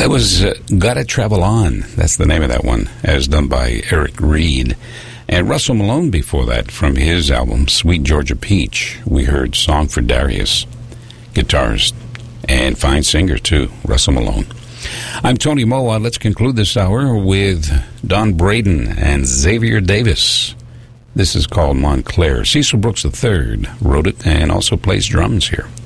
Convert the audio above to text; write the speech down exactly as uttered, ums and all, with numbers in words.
That was uh, Gotta Travel On. That's the name of that one, as done by Eric Reed. And Russell Malone before that, from his album, Sweet Georgia Peach, we heard Song for Darius. Guitarist and fine singer, too, Russell Malone. I'm Tony Moa. Let's conclude this hour with Don Braden and Xavier Davis. This is called Montclair. Cecil Brooks the third wrote it and also plays drums here.